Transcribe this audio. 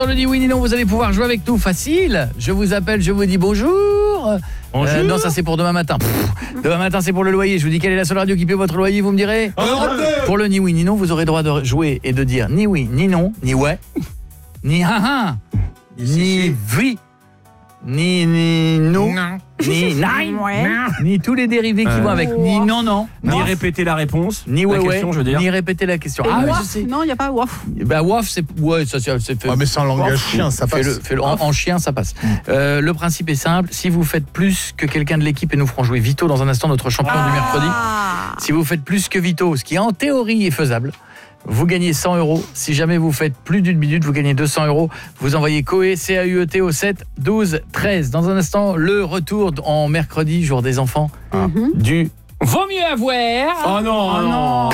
Dans le dit oui ni non, vous allez pouvoir jouer avec nous facile. Je vous appelle, je vous dis bonjour. Bonjour. Non, ça c'est pour demain matin. Demain matin c'est pour le loyer. Je vous dis quelle est la seule radio qui paie votre loyer, vous me direz. Pour le ni oui ni non, vous aurez droit de jouer et de dire ni oui, ni non, ni ouais, ni ha, ni oui, ni non, ni nein, ni tous les dérivés qui vont avec, ni non, Ni répéter la réponse, ni la ouais, question, je veux dire. ni répéter la question. Et Ah, waf, je sais. non, il n'y a pas waf. Bah waf, c'est ouais, ça c'est fait. Ah, mais c'est un langage chien, ça passe. Fais-le en chien, ça passe. Le principe est simple. Si vous faites plus que quelqu'un de l'équipe, et nous ferons jouer Vito dans un instant, notre champion du mercredi. Si vous faites plus que Vito, ce qui en théorie est faisable, vous gagnez 100 €. Si jamais vous faites plus d'une minute, vous gagnez 200 €. Vous envoyez Coé, CAUET au 7 12 13. Dans un instant, le retour en mercredi, jour des enfants, du Vaut mieux avoir. Oh non, Oh non.